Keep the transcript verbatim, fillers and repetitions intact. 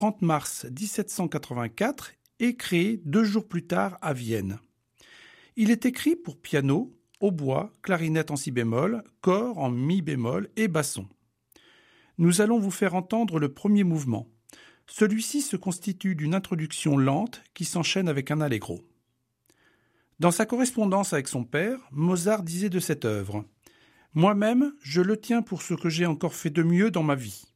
trente mars dix-sept cent quatre-vingt-quatre et créé deux jours plus tard à Vienne. Il est écrit pour piano, hautbois, clarinette en si bémol, cor en mi bémol et basson. Nous allons vous faire entendre le premier mouvement. Celui-ci se constitue d'une introduction lente qui s'enchaîne avec un allegro. Dans sa correspondance avec son père, Mozart disait de cette œuvre « Moi-même, je le tiens pour ce que j'ai encore fait de mieux dans ma vie.